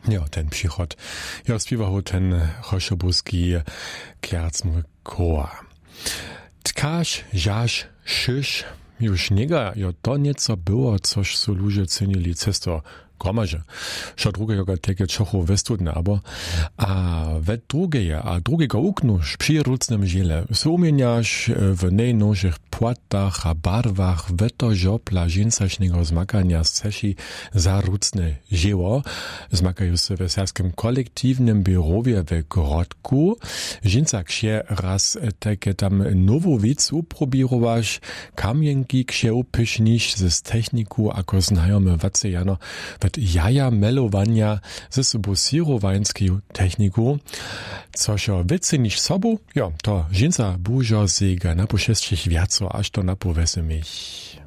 Ja, ten przychod. Ja śpiewał ten choszobuski kiercmy koła. Tkaż, żaż, szysz, już niega, jo to nieco było, coś so ludzie cenili cesto gromaże. Šo drugiego teke czochu westudne, a drugiego uknu przyrucnym ziele sumieniasz w najnowszych płatach a barwach weto żopla żinsaśnego zmakania seši za rucne zieło. Zmakają się w serskim kolektywnym biurowie w Grodku. Żinsak się raz teke tam nową wic uprobirowasz, kamienki się upysznisz z techniku, ako znajomy wace jano jaja melowania ze sobą sirowańską techniku. Což wiece niż sobu, to żinca bużo zega na poszestszych wiaco, aż to napowesy mich.